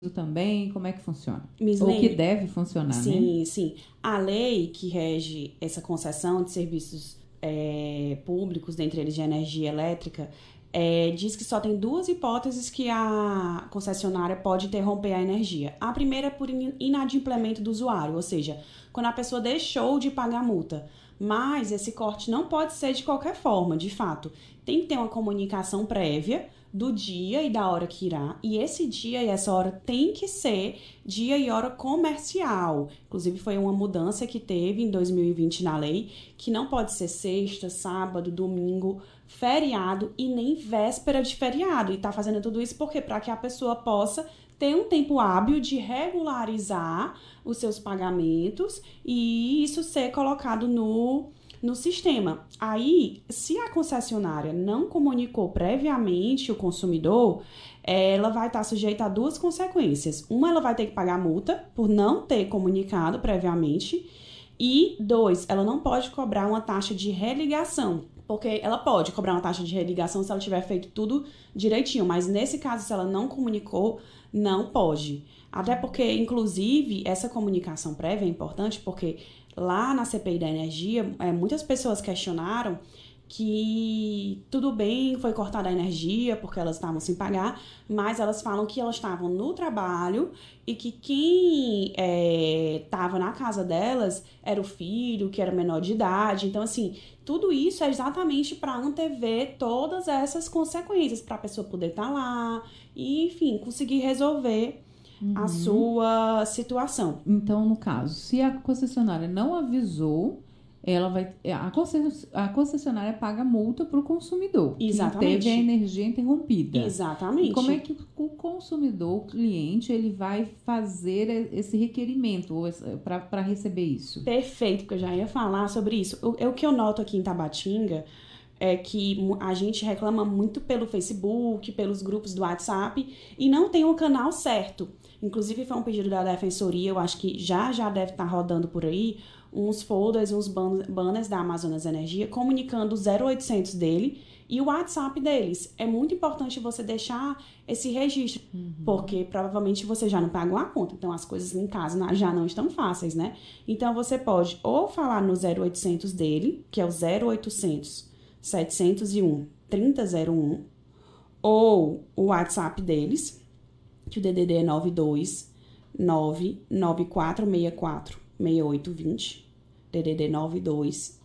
também? Como é que funciona? Miss Ou que Lene, deve funcionar, né? sim. A lei que rege essa concessão de serviços públicos, dentre eles de energia elétrica, diz que só tem duas hipóteses que a concessionária pode interromper a energia. A primeira é por inadimplemento do usuário, ou seja, quando a pessoa deixou de pagar a multa. Mas esse corte não pode ser de qualquer forma, de fato. Tem que ter uma comunicação prévia do dia e da hora que irá, e esse dia e essa hora tem que ser dia e hora comercial. Inclusive, foi uma mudança que teve em 2020 na lei, que não pode ser sexta, sábado, domingo, feriado e nem véspera de feriado. E tá fazendo tudo isso porque para que a pessoa possa ter um tempo hábil de regularizar os seus pagamentos e isso ser colocado no sistema. Aí, se a concessionária não comunicou previamente o consumidor, ela vai estar sujeita a duas consequências. Uma, ela vai ter que pagar multa por não ter comunicado previamente. E dois, ela não pode cobrar uma taxa de religação. Porque ela pode cobrar uma taxa de religação se ela tiver feito tudo direitinho. Mas nesse caso, se ela não comunicou, não pode. Até porque, inclusive, essa comunicação prévia é importante porque lá na CPI da energia, muitas pessoas questionaram que tudo bem, foi cortada a energia porque elas estavam sem pagar, mas elas falam que elas estavam no trabalho e que quem estava na casa delas era o filho, que era menor de idade. Então, assim, tudo isso é exatamente para antever todas essas consequências, para a pessoa poder estar lá e, enfim, conseguir resolver a sua situação. Então, no caso, se a concessionária não avisou, ela vai, a concessionária paga multa para o consumidor. Exatamente. Que teve a energia interrompida. Exatamente. E como é que o consumidor, o cliente, ele vai fazer esse requerimento para receber isso? Perfeito, porque eu já ia falar sobre isso. O que eu noto aqui em Tabatinga é que a gente reclama muito pelo Facebook, pelos grupos do WhatsApp e não tem um canal certo. Inclusive, foi um pedido da Defensoria, eu acho que já deve estar rodando por aí, uns folders e uns banners da Amazonas Energia comunicando o 0800 dele e o WhatsApp deles. É muito importante você deixar esse registro, porque provavelmente você já não pagou a conta, então as coisas em casa já não estão fáceis, né? Então, você pode ou falar no 0800 dele, que é o 0800 701 3001, ou o WhatsApp deles, que o DDD é 92 99464 6820, DDD 92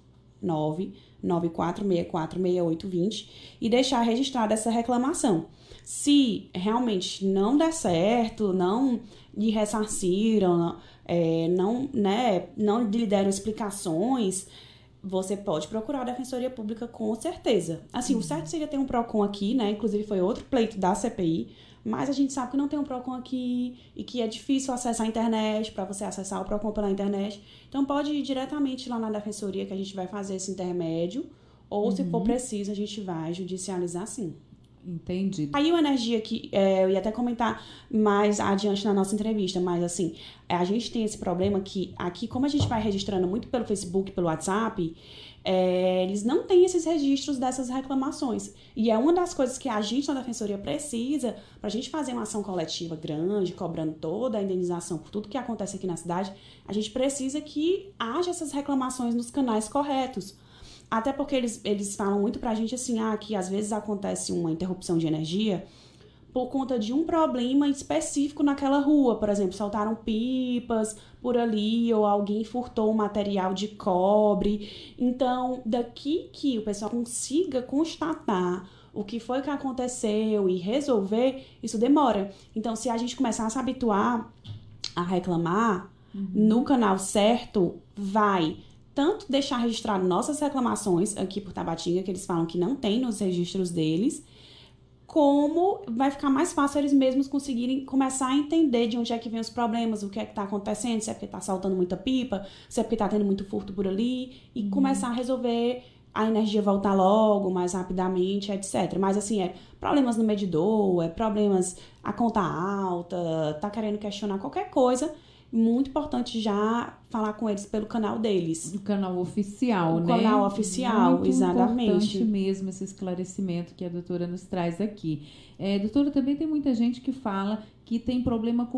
99464 6820, e deixar registrada essa reclamação. Se realmente não der certo, não lhe ressarciram, não lhe deram explicações, você pode procurar a Defensoria Pública com certeza. Assim, o certo seria ter um PROCON aqui, né? Inclusive foi outro pleito da CPI, mas a gente sabe que não tem um PROCON aqui e que é difícil acessar a internet, para você acessar o PROCON pela internet. Então pode ir diretamente lá na Defensoria que a gente vai fazer esse intermédio, ou se for preciso a gente vai judicializar sim. Entendi. Aí o energia que eu ia até comentar mais adiante na nossa entrevista, mas assim, a gente tem esse problema que aqui, como a gente vai registrando muito pelo Facebook, pelo WhatsApp, eles não têm esses registros dessas reclamações. E é uma das coisas que a gente na Defensoria precisa, pra gente fazer uma ação coletiva grande, cobrando toda a indenização por tudo que acontece aqui na cidade, a gente precisa que haja essas reclamações nos canais corretos. Até porque eles falam muito pra gente assim, que às vezes acontece uma interrupção de energia por conta de um problema específico naquela rua. Por exemplo, soltaram pipas por ali, ou alguém furtou um material de cobre. Então, daqui que o pessoal consiga constatar o que foi que aconteceu e resolver, isso demora. Então, se a gente começar a se habituar a reclamar no canal certo, vai tanto deixar registrado nossas reclamações aqui por Tabatinga, que eles falam que não tem nos registros deles, como vai ficar mais fácil eles mesmos conseguirem começar a entender de onde é que vem os problemas, o que é que tá acontecendo, se é porque tá saltando muita pipa, se é porque tá tendo muito furto por ali, e começar a resolver a energia voltar logo, mais rapidamente, etc. Mas assim, problemas no medidor, problemas, a conta alta, tá querendo questionar qualquer coisa, muito importante já falar com eles pelo canal deles. O canal oficial, O né? canal oficial, Muito exatamente. importante mesmo esse esclarecimento que a doutora nos traz aqui. Doutora, também tem muita gente que fala que tem problema com